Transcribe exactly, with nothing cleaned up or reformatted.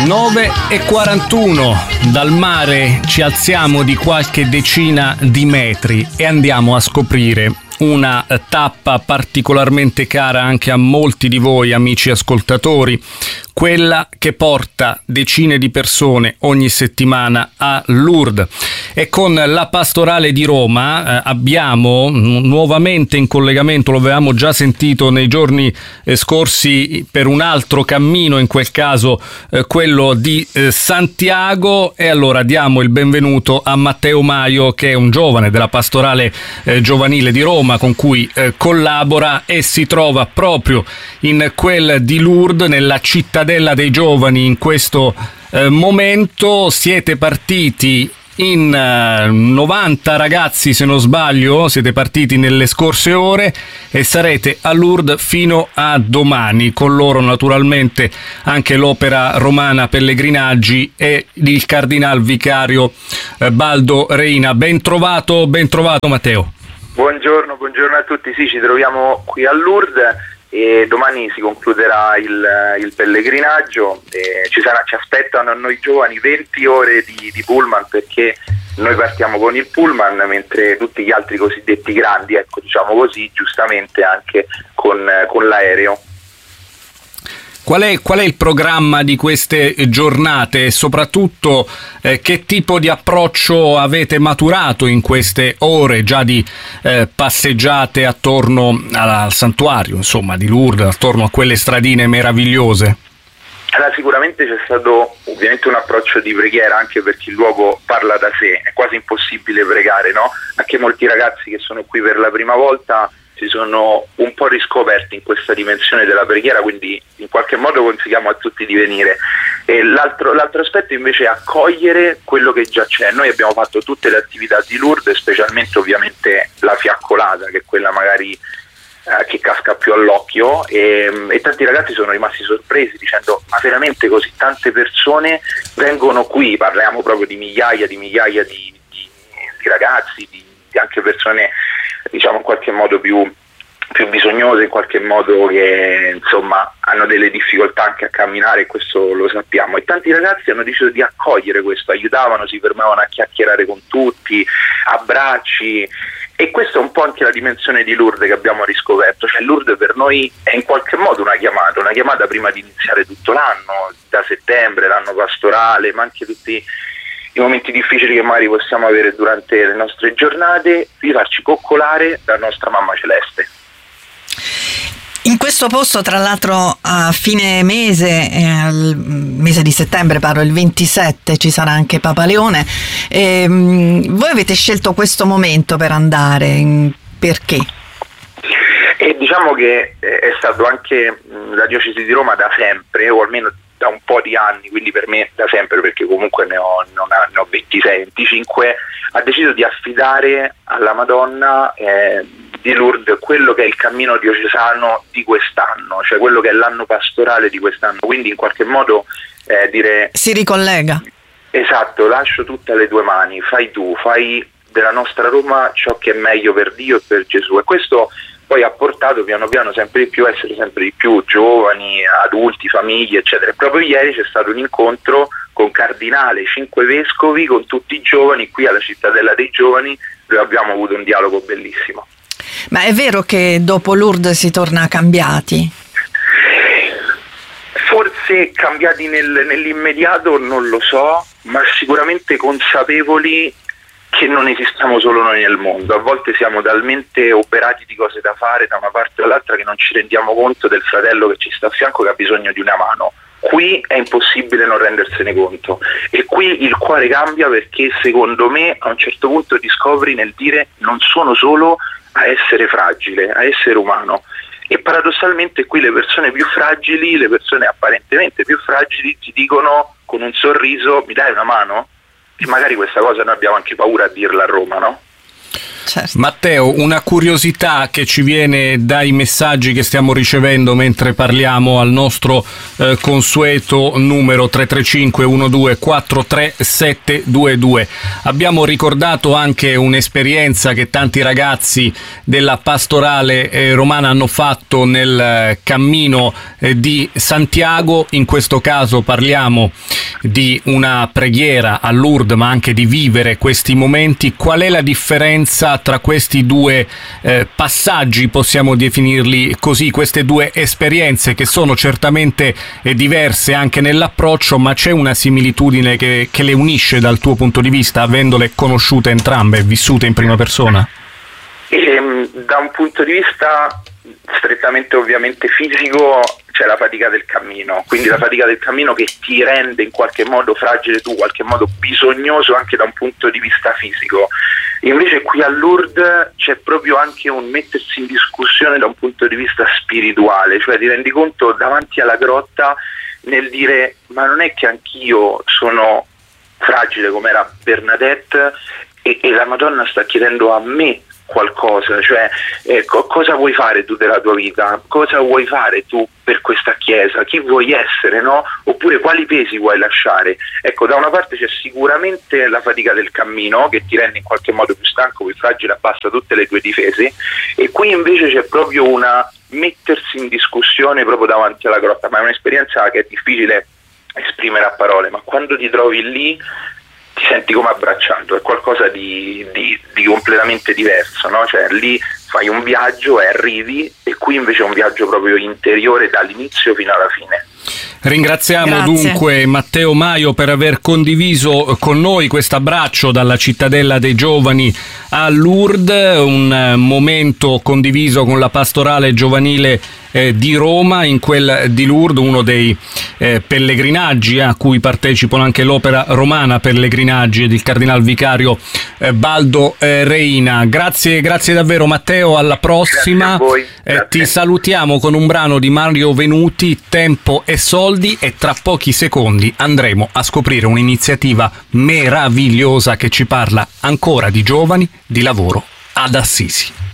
nove e quarantuno, dal mare ci alziamo di qualche decina di metri e andiamo a scoprire una tappa particolarmente cara anche a molti di voi amici ascoltatori, quella che porta decine di persone ogni settimana a Lourdes. E con la Pastorale di Roma eh, abbiamo nuovamente in collegamento, lo avevamo già sentito nei giorni eh, scorsi per un altro cammino, in quel caso eh, quello di eh, Santiago, e allora diamo il benvenuto a Matteo Maio, che è un giovane della Pastorale eh, Giovanile di Roma con cui eh, collabora e si trova proprio in quel di Lourdes, nella cittadella dei giovani in questo eh, momento. Siete partiti in uh, novanta ragazzi, se non sbaglio, siete partiti nelle scorse ore e sarete a Lourdes fino a domani, con loro naturalmente anche l'Opera Romana Pellegrinaggi e il Cardinal Vicario uh, Baldo Reina. Ben trovato, ben trovato Matteo. Buongiorno, buongiorno a tutti. Sì, ci troviamo qui a Lourdes e domani si concluderà il, il pellegrinaggio e ci, sarà, ci aspettano a noi giovani venti ore di, di pullman, perché noi partiamo con il pullman mentre tutti gli altri cosiddetti grandi, ecco, diciamo così, giustamente anche con, con l'aereo. Qual è, qual è il programma di queste giornate e soprattutto eh, che tipo di approccio avete maturato in queste ore già di eh, passeggiate attorno al santuario, insomma, di Lourdes, attorno a quelle stradine meravigliose? Allora, sicuramente c'è stato ovviamente un approccio di preghiera, anche perché il luogo parla da sé, è quasi impossibile pregare, no? Anche molti ragazzi che sono qui per la prima volta si sono un po' riscoperti in questa dimensione della preghiera, quindi in qualche modo consigliamo a tutti di venire. E l'altro, l'altro aspetto invece è accogliere quello che già c'è. Noi abbiamo fatto tutte le attività di Lourdes, specialmente ovviamente la fiaccolata, che è quella magari eh, che casca più all'occhio, e, e tanti ragazzi sono rimasti sorpresi dicendo: ma veramente così tante persone vengono qui? Parliamo proprio di migliaia di migliaia di, di, di ragazzi, di, di anche persone diciamo in qualche modo più, più bisognose, in qualche modo che insomma hanno delle difficoltà anche a camminare, questo lo sappiamo, e tanti ragazzi hanno deciso di accogliere questo, aiutavano, si fermavano a chiacchierare con tutti, abbracci, e questa è un po' anche la dimensione di Lourdes che abbiamo riscoperto. Cioè Lourdes per noi è in qualche modo una chiamata, una chiamata prima di iniziare tutto l'anno, da settembre, l'anno pastorale, ma anche tutti i momenti difficili che magari possiamo avere durante le nostre giornate, di farci coccolare da nostra mamma celeste. In questo posto, tra l'altro, a fine mese, eh, al mese di settembre, parlo il ventisette, ci sarà anche Papa Leone. E, mh, voi avete scelto questo momento per andare, perché? E diciamo che è stato anche mh, la diocesi di Roma da sempre, o almeno da un po' di anni, quindi per me da sempre, perché comunque ne ho, ne ho ventisei venticinque, ha deciso di affidare alla Madonna eh, di Lourdes quello che è il cammino diocesano di quest'anno, cioè quello che è l'anno pastorale di quest'anno, quindi in qualche modo eh, dire... Si ricollega. Esatto, lascio tutte alle tue mani, fai tu, fai della nostra Roma ciò che è meglio per Dio e per Gesù, e questo poi ha portato piano piano sempre di più a essere sempre di più giovani, adulti, famiglie, eccetera. E proprio ieri c'è stato un incontro con Cardinale, cinque vescovi, con tutti i giovani qui alla Cittadella dei Giovani, dove abbiamo avuto un dialogo bellissimo. Ma è vero che dopo Lourdes si torna cambiati? Forse cambiati nel, nell'immediato non lo so, ma sicuramente consapevoli che non esistiamo solo noi nel mondo. A volte siamo talmente oberati di cose da fare da una parte o dall'altra che non ci rendiamo conto del fratello che ci sta a fianco, che ha bisogno di una mano. Qui è impossibile non rendersene conto, e qui il cuore cambia, perché secondo me a un certo punto ti scopri nel dire: non sono solo a essere fragile, a essere umano. E paradossalmente qui le persone più fragili, le persone apparentemente più fragili, ti dicono con un sorriso: mi dai una mano? E magari questa cosa noi abbiamo anche paura a dirla a Roma, no? certo. Matteo, una curiosità che ci viene dai messaggi che stiamo ricevendo mentre parliamo al nostro eh, consueto numero tre tre cinque uno due quattro tre sette due due. Abbiamo ricordato anche un'esperienza che tanti ragazzi della pastorale eh, romana hanno fatto nel eh, cammino eh, di Santiago. In questo caso parliamo di una preghiera a Lourdes, ma anche di vivere questi momenti. Qual è la differenza tra questi due eh, passaggi, possiamo definirli così, queste due esperienze che sono certamente eh, diverse anche nell'approccio, ma c'è una similitudine che, che le unisce dal tuo punto di vista, avendole conosciute entrambe e vissute in prima persona? E, da un punto di vista strettamente ovviamente fisico c'è la fatica del cammino, quindi la fatica del cammino che ti rende in qualche modo fragile tu, in qualche modo bisognoso anche da un punto di vista fisico. Invece qui a Lourdes c'è proprio anche un mettersi in discussione da un punto di vista spirituale, cioè ti rendi conto davanti alla grotta nel dire ma non è che anch'io sono fragile come era Bernadette e, e la Madonna sta chiedendo a me qualcosa, cioè eh, co- cosa vuoi fare tu della tua vita, cosa vuoi fare tu per questa chiesa, chi vuoi essere, no? Oppure quali pesi vuoi lasciare. Ecco, da una parte c'è sicuramente la fatica del cammino che ti rende in qualche modo più stanco, più fragile, abbassa tutte le tue difese, e qui invece c'è proprio una mettersi in discussione proprio davanti alla grotta, ma è un'esperienza che è difficile esprimere a parole, ma quando ti trovi lì ti senti come abbracciato, è qualcosa di, di, di completamente diverso, no? Cioè lì fai un viaggio e arrivi, e qui invece è un viaggio proprio interiore dall'inizio fino alla fine. Ringraziamo Grazie. dunque Matteo Maio per aver condiviso con noi questo abbraccio dalla Cittadella dei Giovani a Lourdes, un momento condiviso con la pastorale giovanile eh, di Roma, in quel di Lourdes, uno dei eh, pellegrinaggi a cui partecipano anche l'Opera Romana Pellegrinaggi ed il Cardinal Vicario eh, Baldo eh, Reina. Grazie, grazie davvero Matteo, alla prossima. Grazie a voi. Eh, ti salutiamo con un brano di Mario Venuti, Tempo e Soldi, e tra pochi secondi andremo a scoprire un'iniziativa meravigliosa che ci parla ancora di giovani, di lavoro ad Assisi.